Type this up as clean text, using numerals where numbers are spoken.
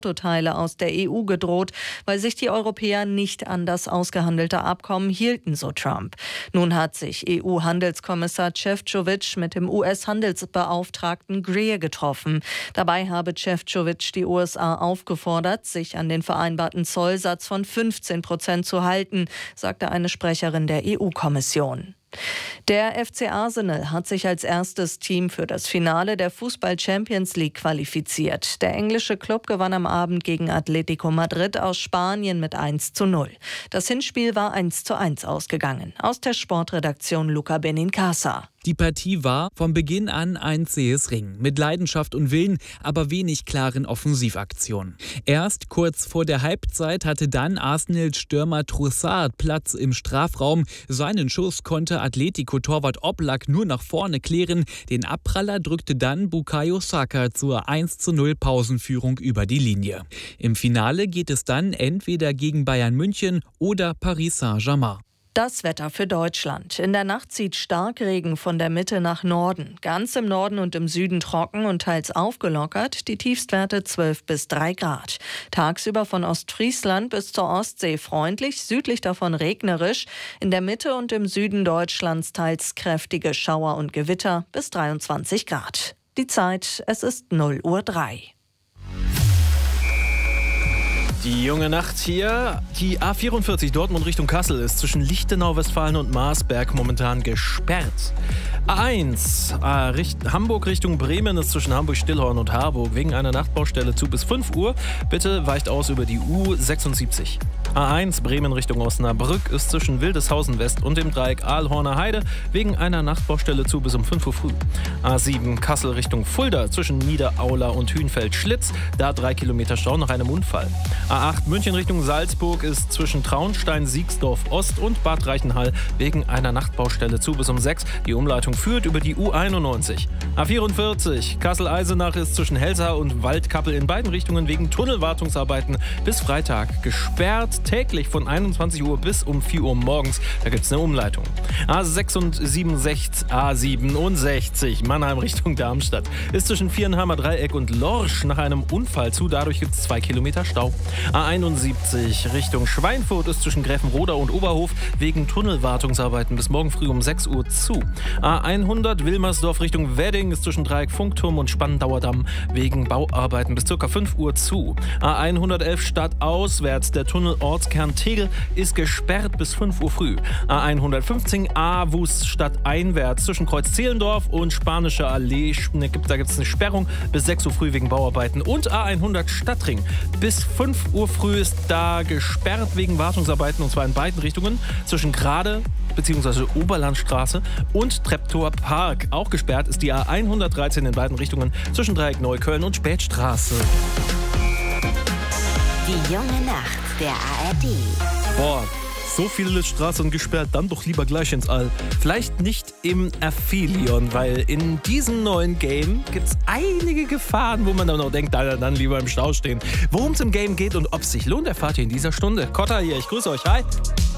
Autoteile aus der EU gedroht, weil sich die Europäer nicht an das ausgehandelte Abkommen hielten, so Trump. Nun hat sich EU-Handelskommissar Šefčovič mit dem US-Handelsbeauftragten Greer getroffen. Dabei habe Šefčovič die USA aufgefordert, sich an den vereinbarten Zollsatz von 15% zu halten, sagte eine Sprecherin der EU-Kommission. Der FC Arsenal hat sich als erstes Team für das Finale der Fußball-Champions League qualifiziert. Der englische Club gewann am Abend gegen Atletico Madrid aus Spanien mit 1:0. Das Hinspiel war 1:1 ausgegangen. Aus der Sportredaktion Luca Benincasa. Die Partie war von Beginn an ein zähes Ringen, mit Leidenschaft und Willen, aber wenig klaren Offensivaktionen. Erst kurz vor der Halbzeit hatte dann Arsenal-Stürmer Trossard Platz im Strafraum. Seinen Schuss konnte Atletico-Torwart Oblak nur nach vorne klären. Den Abpraller drückte dann Bukayo Saka zur 1:0 Pausenführung über die Linie. Im Finale geht es dann entweder gegen Bayern München oder Paris Saint-Germain. Das Wetter für Deutschland. In der Nacht zieht Starkregen von der Mitte nach Norden. Ganz im Norden und im Süden trocken und teils aufgelockert. Die Tiefstwerte 12 bis 3 Grad. Tagsüber von Ostfriesland bis zur Ostsee freundlich, südlich davon regnerisch. In der Mitte und im Süden Deutschlands teils kräftige Schauer und Gewitter bis 23 Grad. Die Zeit, es ist 0:03 Uhr. Die junge Nacht hier. Die A44 Dortmund Richtung Kassel ist zwischen Lichtenau, Westfalen und Marsberg momentan gesperrt. A1 Hamburg Richtung Bremen ist zwischen Hamburg-Stillhorn und Harburg wegen einer Nachtbaustelle zu bis 5 Uhr. Bitte weicht aus über die U76. A1 Bremen Richtung Osnabrück ist zwischen Wildeshausen West und dem Dreieck Aalhorner Heide wegen einer Nachtbaustelle zu bis um 5 Uhr früh. A7 Kassel Richtung Fulda zwischen Niederaula und Hünfeld-Schlitz, da 3 Kilometer Stau nach einem Unfall. A8 München Richtung Salzburg ist zwischen Traunstein, Siegsdorf Ost und Bad Reichenhall wegen einer Nachtbaustelle zu bis um 6. Die Umleitung führt über die U91. A44 Kassel-Eisenach ist zwischen Helsa und Waldkappel in beiden Richtungen wegen Tunnelwartungsarbeiten bis Freitag gesperrt. Täglich von 21 Uhr bis um 4 Uhr morgens. Da gibt es eine Umleitung. A67 Mannheim Richtung Darmstadt ist zwischen Vierenheimer Dreieck und Lorsch nach einem Unfall zu. Dadurch gibt es 2 Kilometer Stau. A71 Richtung Schweinfurt ist zwischen Gräfenroda und Oberhof wegen Tunnelwartungsarbeiten bis morgen früh um 6 Uhr zu. A100 Wilmersdorf Richtung Wedding ist zwischen Dreieck Funkturm und Spandauer Damm wegen Bauarbeiten bis ca. 5 Uhr zu. A111 stadtauswärts der Tunnel Ortskern Tegel ist gesperrt bis 5 Uhr früh. A115 Aarhus stadteinwärts zwischen Kreuz Zehlendorf und Spanische Allee, da gibt es eine Sperrung bis 6 Uhr früh wegen Bauarbeiten. Und A100 Stadtring bis 5 Uhr früh ist da gesperrt wegen Wartungsarbeiten, und zwar in beiden Richtungen zwischen Grade bzw. Oberlandstraße und Treptower Park. Auch gesperrt ist die A113 in beiden Richtungen zwischen Dreieck Neukölln und Spätstraße. Die junge Nacht der ARD. Boah, so viele Straßen gesperrt, dann doch lieber gleich ins All. Vielleicht nicht im Aphelion, weil in diesem neuen Game gibt es einige Gefahren, wo man dann noch denkt, dann lieber im Stau stehen. Worum es im Game geht und ob es sich lohnt, erfahrt ihr in dieser Stunde. Kotta hier, ich grüße euch, hi.